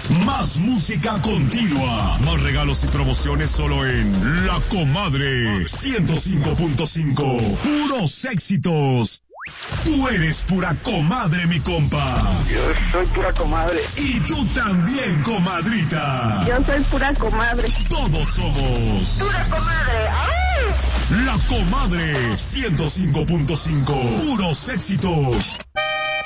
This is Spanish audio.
Más música continua. Más regalos y promociones solo en La Comadre 105.5. Puros éxitos. Tú eres pura comadre, mi compa. Yo soy pura comadre. Y tú también, comadrita. Yo soy pura comadre. Todos somos Pura comadre. ¡Ay! La Comadre 105.5. Puros éxitos.